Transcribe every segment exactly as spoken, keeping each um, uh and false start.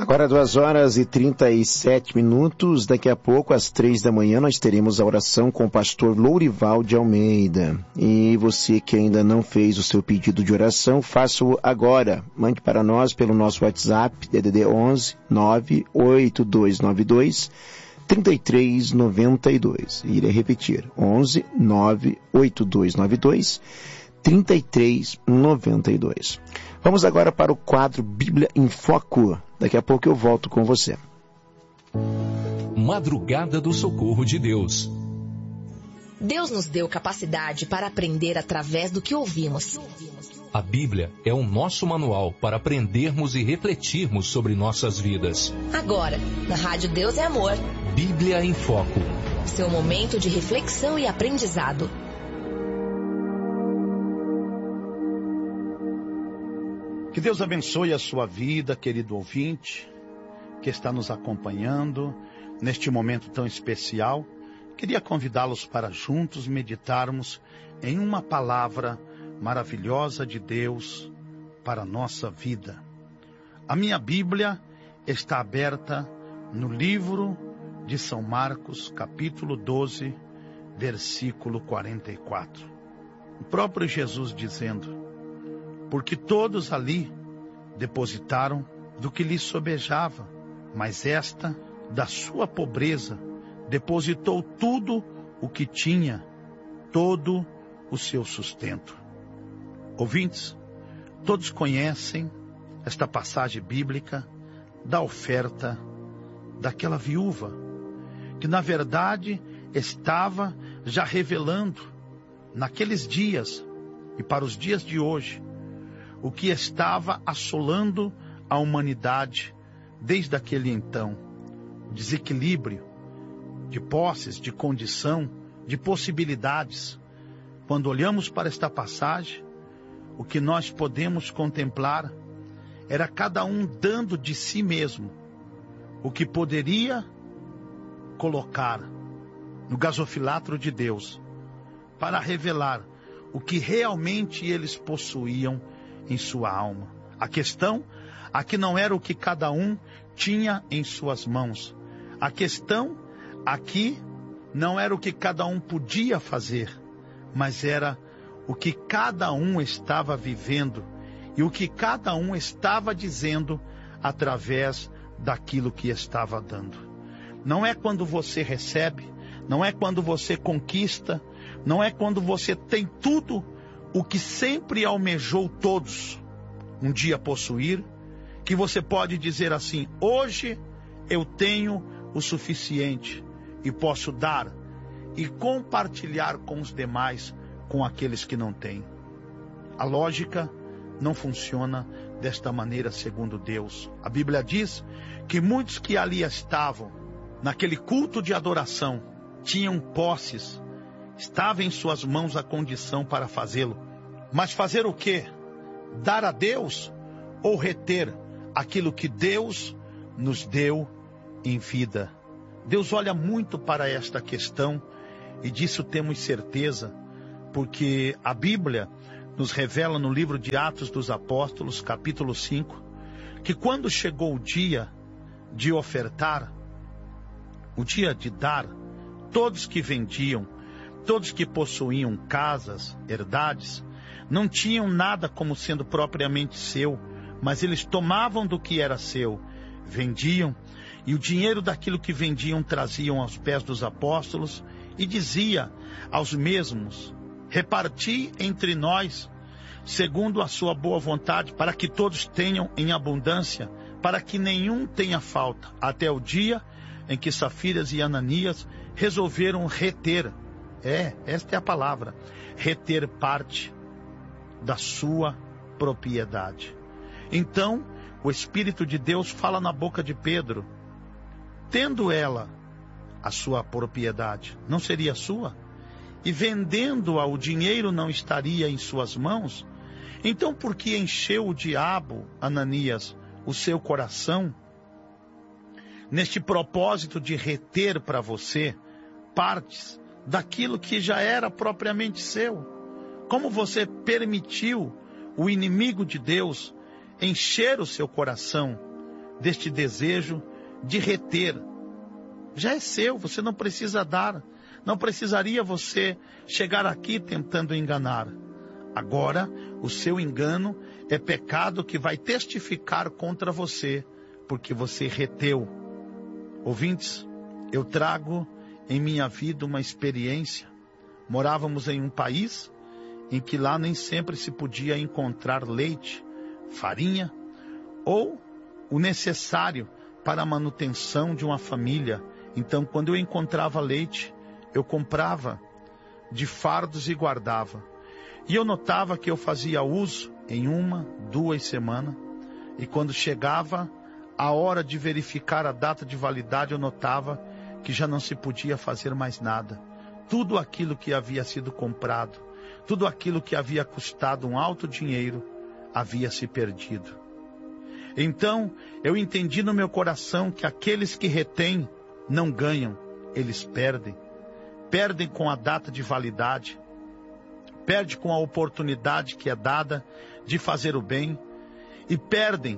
Agora duas horas e trinta e sete minutos, daqui a pouco às três da manhã nós teremos a oração com o pastor Lourival de Almeida. E você que ainda não fez o seu pedido de oração, faça-o agora. Mande para nós pelo nosso WhatsApp, D D D onze, nove oito dois nove dois, três três nove dois. Irei repetir, onze, nove oito dois nove dois, três três nove dois. Vamos agora para o quadro Bíblia em Foco. Daqui a pouco eu volto com você. Madrugada do Socorro de Deus. Deus nos deu capacidade para aprender através do que ouvimos. A Bíblia é o nosso manual para aprendermos e refletirmos sobre nossas vidas. Agora, na Rádio Deus é Amor. Bíblia em Foco. Seu momento de reflexão e aprendizado. Que Deus abençoe a sua vida, querido ouvinte, que está nos acompanhando neste momento tão especial. Queria convidá-los para juntos meditarmos em uma palavra maravilhosa de Deus para a nossa vida. A minha Bíblia está aberta no livro de São Marcos, capítulo doze, versículo quarenta e quatro. O próprio Jesus dizendo: porque todos ali depositaram do que lhe sobejava, mas esta, da sua pobreza, depositou tudo o que tinha, todo o seu sustento. Ouvintes, todos conhecem esta passagem bíblica da oferta daquela viúva, que na verdade estava já revelando, naqueles dias e para os dias de hoje, o que estava assolando a humanidade desde aquele então. Desequilíbrio de posses, de condição, de possibilidades. Quando olhamos para esta passagem, o que nós podemos contemplar era cada um dando de si mesmo o que poderia colocar no gasofilatro de Deus para revelar o que realmente eles possuíam em sua alma. A questão aqui não era o que cada um tinha em suas mãos. A questão aqui não era o que cada um podia fazer, mas era o que cada um estava vivendo e o que cada um estava dizendo através daquilo que estava dando. Não é quando você recebe, não é quando você conquista, não é quando você tem tudo o que sempre almejou todos um dia possuir, que você pode dizer assim: hoje eu tenho o suficiente e posso dar e compartilhar com os demais, com aqueles que não têm. A lógica não funciona desta maneira segundo Deus. A Bíblia diz que muitos que ali estavam, naquele culto de adoração, tinham posses, estava em suas mãos a condição para fazê-lo. Mas fazer o quê? Dar a Deus ou reter aquilo que Deus nos deu em vida? Deus olha muito para esta questão e disso temos certeza, porque a Bíblia nos revela no livro de Atos dos Apóstolos, capítulo cinco, que quando chegou o dia de ofertar, o dia de dar, todos que vendiam, todos que possuíam casas, herdades, não tinham nada como sendo propriamente seu, mas eles tomavam do que era seu, vendiam, e o dinheiro daquilo que vendiam traziam aos pés dos apóstolos, e dizia aos mesmos: reparti entre nós, segundo a sua boa vontade, para que todos tenham em abundância, para que nenhum tenha falta, até o dia em que Safiras e Ananias resolveram reter, é, esta é a palavra, reter parte da sua propriedade. Então, o Espírito de Deus fala na boca de Pedro: tendo ela a sua propriedade, não seria sua? E vendendo-a, o dinheiro não estaria em suas mãos? Então, por que encheu o diabo, Ananias, o seu coração, neste propósito de reter para você partes daquilo que já era propriamente seu? Como você permitiu o inimigo de Deus encher o seu coração deste desejo de reter. Já é seu, você não precisa dar. Não precisaria você chegar aqui tentando enganar. Agora, o seu engano é pecado que vai testificar contra você, porque você reteu. Ouvintes, eu trago em minha vida uma experiência. Morávamos em um país em que lá nem sempre se podia encontrar leite, farinha ou o necessário para a manutenção de uma família. Então, quando eu encontrava leite, eu comprava de fardos e guardava. E eu notava que eu fazia uso em uma, duas semanas. E quando chegava a hora de verificar a data de validade, eu notava que já não se podia fazer mais nada. Tudo aquilo que havia sido comprado, tudo aquilo que havia custado um alto dinheiro, havia se perdido. Então, eu entendi no meu coração que aqueles que retêm não ganham, eles perdem. Perdem com a data de validade, perdem com a oportunidade que é dada de fazer o bem, e perdem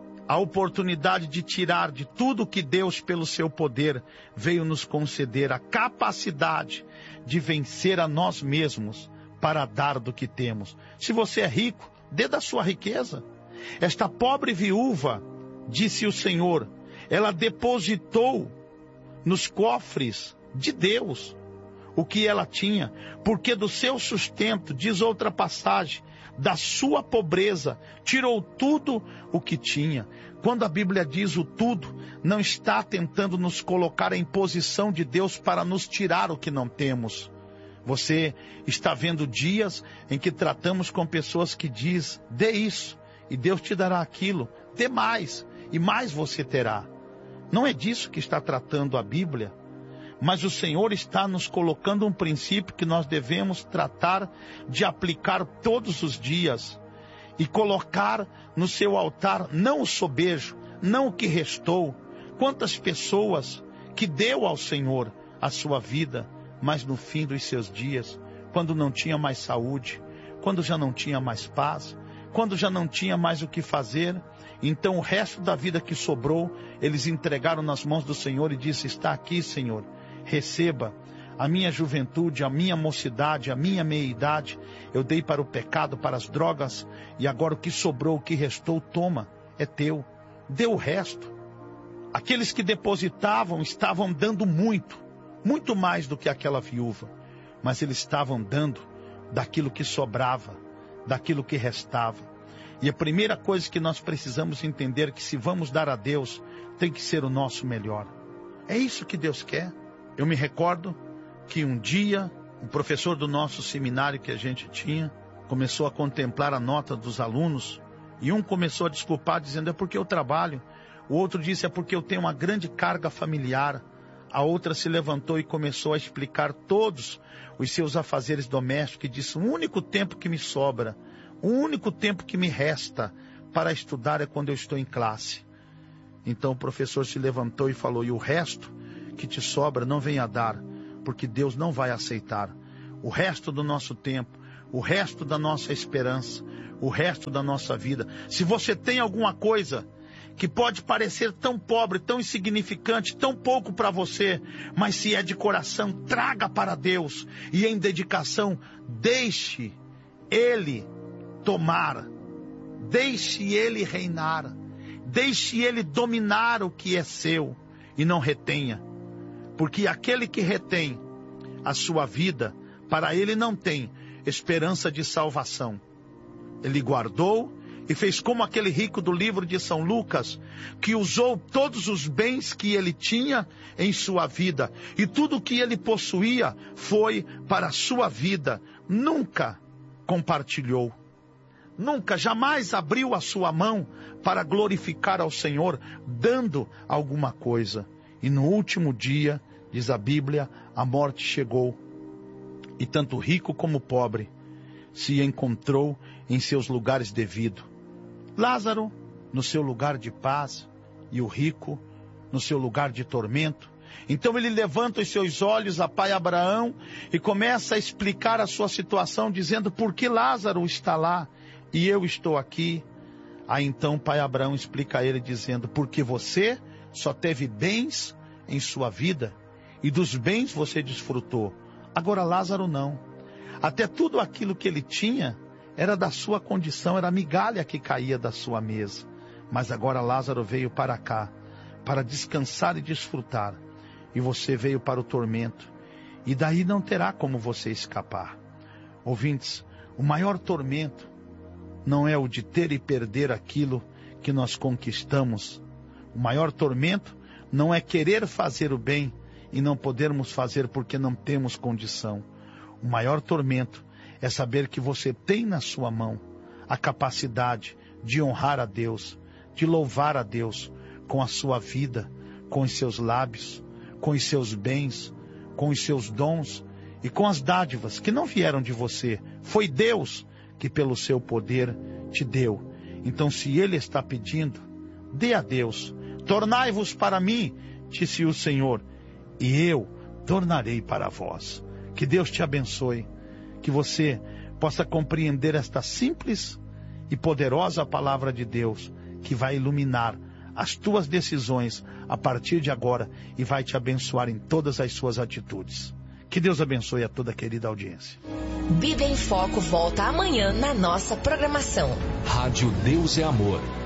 a oportunidade de tirar de tudo que Deus, pelo seu poder, veio nos conceder, a capacidade de vencer a nós mesmos para dar do que temos. Se você é rico, dê da sua riqueza. Esta pobre viúva, disse o Senhor, ela depositou nos cofres de Deus o que ela tinha, porque do seu sustento, diz outra passagem, da sua pobreza, tirou tudo o que tinha. Quando a Bíblia diz o tudo, não está tentando nos colocar em posição de Deus para nos tirar o que não temos. Você está vendo dias em que tratamos com pessoas que diz, dê isso, e Deus te dará aquilo, dê mais, e mais você terá. Não é disso que está tratando a Bíblia. Mas o Senhor está nos colocando um princípio que nós devemos tratar de aplicar todos os dias. E colocar no seu altar não o sobejo, não o que restou. Quantas pessoas que deu ao Senhor a sua vida, mas no fim dos seus dias, quando não tinha mais saúde, quando já não tinha mais paz, quando já não tinha mais o que fazer, então o resto da vida que sobrou, eles entregaram nas mãos do Senhor e disse, está aqui, Senhor, receba a minha juventude, a minha mocidade, a minha meia-idade, eu dei para o pecado, para as drogas, e agora o que sobrou, o que restou, toma, é teu, dê o resto. Aqueles que depositavam estavam dando muito, muito mais do que aquela viúva, mas eles estavam dando daquilo que sobrava, daquilo que restava. E a primeira coisa que nós precisamos entender é que se vamos dar a Deus, tem que ser o nosso melhor. É isso que Deus quer. Eu me recordo que um dia, o professor do nosso seminário que a gente tinha, começou a contemplar a nota dos alunos, e um começou a desculpar, dizendo, é porque eu trabalho. O outro disse, é porque eu tenho uma grande carga familiar. A outra se levantou e começou a explicar todos os seus afazeres domésticos, e disse, o único tempo que me sobra, o único tempo que me resta para estudar é quando eu estou em classe. Então o professor se levantou e falou, e o resto que te sobra não venha dar, porque Deus não vai aceitar. O resto do nosso tempo, o resto da nossa esperança, o resto da nossa vida. Se você tem alguma coisa que pode parecer tão pobre, tão insignificante, tão pouco para você, mas se é de coração, traga para Deus, e em dedicação, deixe Ele tomar, deixe Ele reinar, deixe Ele dominar o que é seu, e não retenha. Porque aquele que retém a sua vida, para ele não tem esperança de salvação. Ele guardou e fez como aquele rico do livro de São Lucas, que usou todos os bens que ele tinha em sua vida, e tudo que ele possuía foi para a sua vida. Nunca compartilhou, nunca, jamais abriu a sua mão para glorificar ao Senhor, dando alguma coisa. E no último dia, diz a Bíblia, a morte chegou, e tanto rico como pobre se encontrou em seus lugares devidos. Lázaro no seu lugar de paz, e o rico no seu lugar de tormento. Então ele levanta os seus olhos a pai Abraão e começa a explicar a sua situação, dizendo, por que Lázaro está lá e eu estou aqui? Aí então o pai Abraão explica a ele dizendo, porque você só teve bens em sua vida, e dos bens você desfrutou. Agora Lázaro não. Até tudo aquilo que ele tinha era da sua condição, era a migalha que caía da sua mesa. Mas agora Lázaro veio para cá, para descansar e desfrutar. E você veio para o tormento. E daí não terá como você escapar. Ouvintes, o maior tormento não é o de ter e perder aquilo que nós conquistamos. O maior tormento não é querer fazer o bem e não podermos fazer porque não temos condição. O maior tormento é saber que você tem na sua mão a capacidade de honrar a Deus, de louvar a Deus com a sua vida, com os seus lábios, com os seus bens, com os seus dons e com as dádivas que não vieram de você. Foi Deus que pelo seu poder te deu. Então se Ele está pedindo, dê a Deus. Tornai-vos para mim, disse o Senhor, e eu tornarei para vós. Que Deus te abençoe, que você possa compreender esta simples e poderosa palavra de Deus, que vai iluminar as tuas decisões a partir de agora e vai te abençoar em todas as suas atitudes. Que Deus abençoe a toda a querida audiência. Bíblia em Foco volta amanhã na nossa programação. Rádio Deus é Amor.